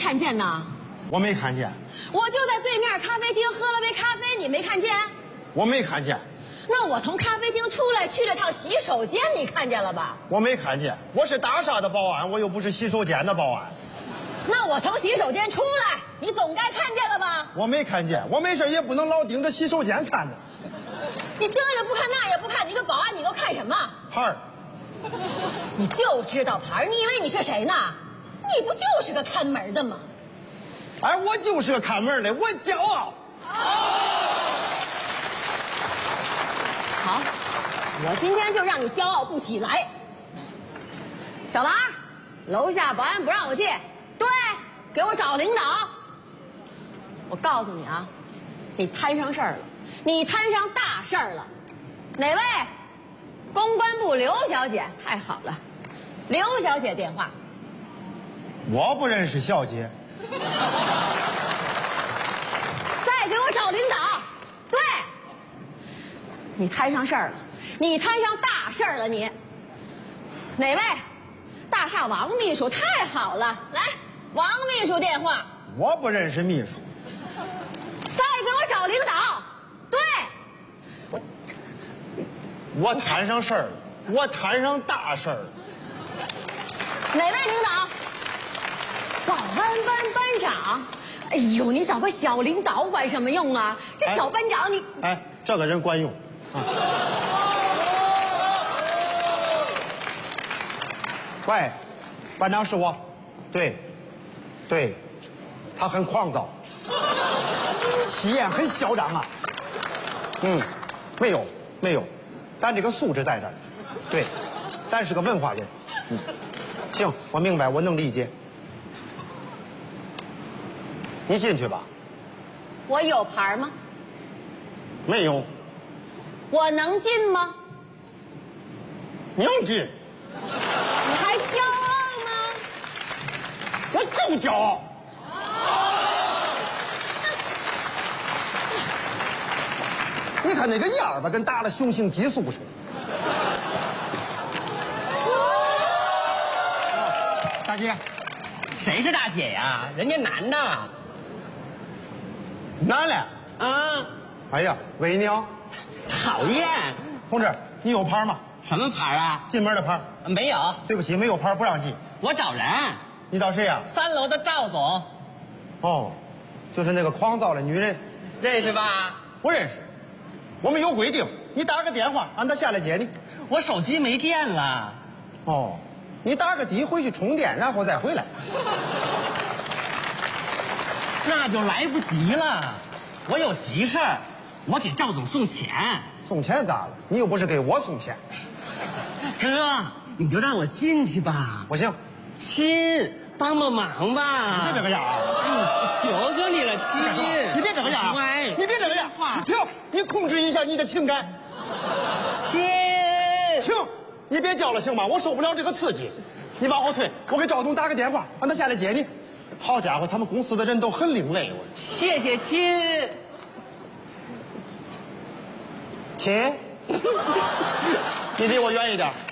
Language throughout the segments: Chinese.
看见呢？ 我没看见。 我就在对面咖啡厅喝了杯咖啡，你没看见？ 我没看见。 那我从咖啡厅出来去了趟洗手间，你看见了吧？ 我没看见。我是大厦的保安，我又不是洗手间的保安。 那我从洗手间出来，你总该看见了吧？ 我没看见。我没事也不能老盯着洗手间看呢。 你这也不看那也不看，你个保安你都看什么？ 牌儿。 你就知道牌儿，你以为你是谁呢？你不就是个看门的吗？ 哎，我就是个看门的，我骄傲。 好，我今天就让你骄傲不起来。小王，楼下保安不让我进，对，给我找领导。我告诉你啊，你摊上事儿了，你摊上大事儿了。哪位？公关部刘小姐，太好了，刘小姐电话。 我不认识小姐。 再给我找领导。对，你摊上事儿了，你摊上大事儿了，你。哪位？大厦王秘书，太好了，来，王秘书电话。 我不认识秘书。 再给我找领导。对， 我摊上事儿了，我摊上大事儿了。 哪位领导？保安班长。哎呦，你找个小领导管什么用啊？这小班长你…… 哎，这个人管用啊。喂，班长是我。对，对，他很狂躁，气焰很嚣张啊。没有，咱这个素质在这儿。对，咱是个文化人。行，我明白，我能理解。你进去吧。 我有牌吗？ 没有。 我能进吗？ 能进。 你还骄傲吗？ 我就骄傲。你看那个样儿吧，跟打了雄性激素似的。大姐， 谁是大姐呀？人家男的。 男的啊！ 哎呀，伪娘！ 讨厌！ 同志，你有牌吗？ 什么牌啊？ 进门的牌。 没有。 对不起，没有牌不让进。 我找人。 你找谁呀 ？3楼的赵总。 哦，就是那个狂躁的女人。 认识吧？ 不认识。我们有规定，你打个电话让他下来接你。 我手机没电了。 哦，你打个的回去充电，然后再回来。 那就来不及了，我有急事儿，我给赵总送钱。 送钱咋了？你又不是给我送钱。 哥，你就让我进去吧。 不行， 亲，帮帮忙吧。 你别这个样啊！ 求求你了，亲。 你别这个样啊！ 喂， 你别这个样。停！你控制一下你的情感。 亲。 停！你别叫了行吗？我受不了这个刺激。你往后退，我给赵总打个电话，让他下来接你。好家伙，他们公司的人都很另类。 谢谢亲。 亲，你离我远一点。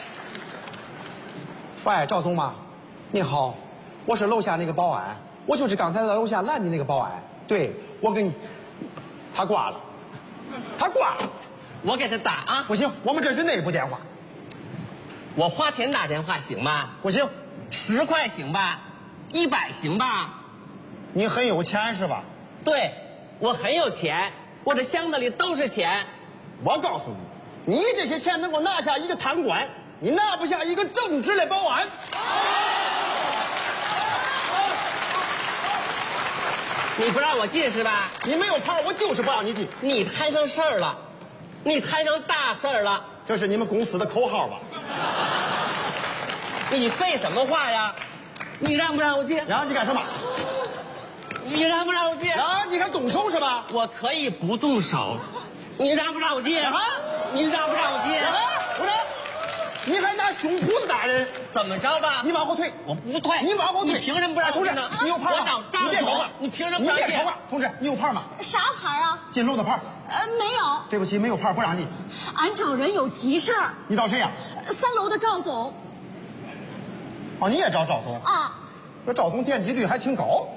喂，赵总吗？你好，我是楼下那个保安，我就是刚才在楼下拦你那个保安。对，我给你，他挂了，他挂了。 我给他打啊！ 不行，我们这是内部电话。 我花钱打电话行吗？ 不行。 10块行吧？100行吧？ 你很有钱是吧？ 对，我很有钱，我这箱子里都是钱。 我告诉你，你这些钱能够拿下一个贪官，你拿不下一个正直的保安。 你不让我进是吧？ 你没有牌，我就是不让你进。 你摊上事儿了，你摊上大事儿了。 这是你们公司的口号吧？ 你废什么话呀？你让不让我进？ 让你干什么？ 你让不让我进？ 啊，你还动手是吧？ 我可以不动手。你让不让我进？ 啊！ 你让不让我进？ 啊！不让！你还拿胸脯子打人？ 怎么着吧？ 你往后退！ 我不退！ 你往后退！ 你凭什么不让我进呢？ 同志，你有牌吗？ 我找赵总。你凭什么不让我进？ 你别说话！同志，你有牌吗？ 啥牌啊？ 进楼的牌。 没有。 对不起，没有牌不让进。 俺找人有急事儿。 你找谁呀 ？3楼的赵总。 哦，你也找赵总啊？ 这赵总点击率还挺高。